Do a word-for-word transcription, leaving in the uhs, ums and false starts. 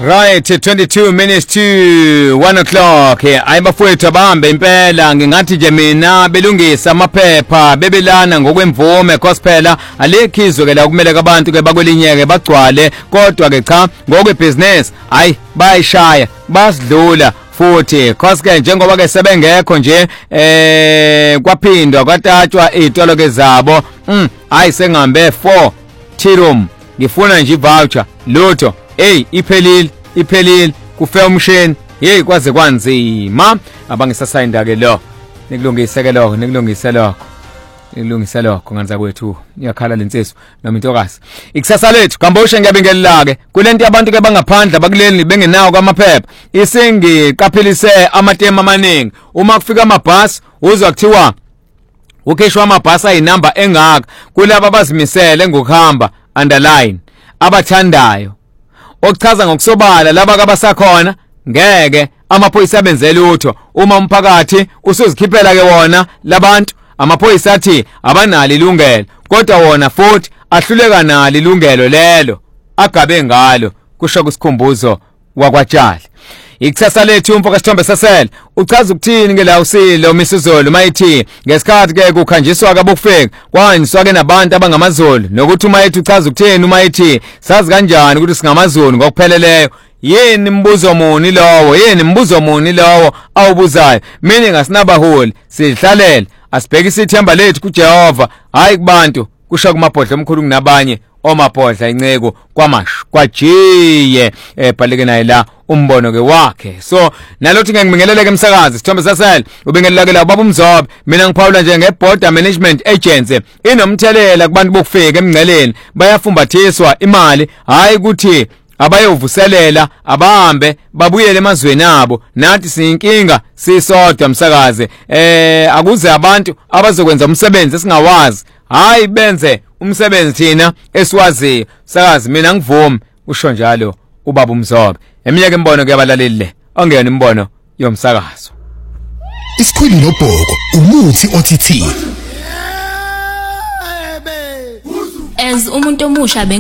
Right, twenty-two minutes to one o'clock. Ayibafowethu abambe impela ngingathi nje mina belungisa amaphepha bebelana ngokwemvume gospela alekhizwe ke la kumele abantu ke bakwelinyeke bagcwale kodwa ke cha ngokwebusiness hayi bayishaya basidlula futhi cause ke njengoba ke sebengekho nje eh kwaphindwa kwatatshwa izitolo ke zabo mm hayi sengambe four tirum ngifuna nje voucher lutho hey iphelile iphelile kufe umshini hey kwaze kwanzima abangisasayinda ke lo nikulungise ke lokho nikulungise lokho nikulungise lokho nganza kwethu iyakhala lensizwe noma intokazi ikusasa lethu Gamboshe ngiyabingelela ke kulento yabantu ke bangaphandla bakuleli bengenawo kwamaphepha isengiqaphelise amatema amaningi uma kufika amabhasi uzwa kuthiwa ukheshwa amabhasi ayinamba engaka kulabo abazimisele ngokuhamba underline abathandayo okuchaza ngokusobala laba kabasakhona ngeke amaphoyisa abenzele utho uma umphakathi usuzikhiphela ke wona labantu amaphoyisa athi abanali ilungelo kodwa wona futhi ahluleka nali ilungelo lelo agabe ngalo kusho kusikhumbuzo wakwaTshali ikusasa lethu umfo kaSithombe Sasele uchaza ukuthini ke la usile uMisuzulu mayithi ngesikhathi ke kukhanjiswa kabukufika kwaniswa ke nabantu abangamazulu nokuthi umayithi uchaza ukuthini umayithi sazi kanjani ukuthi singamazulu ngokupheleleyo yini imbuzo muni lowo yini imbuzo muni lowo awubuzayo mina ngasinabaholi sidlalela asibheke isithemba lethu kuJehova hayi kubantu kusho kumabhodla omkhulu kunabanye omabhodla inceko kwamashu kwajiye ebhaleke naye la umbono ke wakhe so nalothi ngiyangibingelele ke umsakazi Sithombe Sasele ubingelela ke la baba uMzobe mina ngiphawula nje ngeBorder Management Agency inomthelela kubantu bokufika emngceleni bayafumbathiswa imali hayi ukuthi abayovuselela abahambe babuyele emazweni abo nathi siyinkinga sisodwa umsakazi eh akuze abantu abazokwenza umsebenzi esingawazi hayi benze umsebenzi thina esiwazi sakazi mina ngivumi usho njalo ubaba uMzobe eminyaka imbono kuyabalaleli le ongeyona imbono yomsakazo isikhwili nobhoko umuthi othithi as umuntu omusha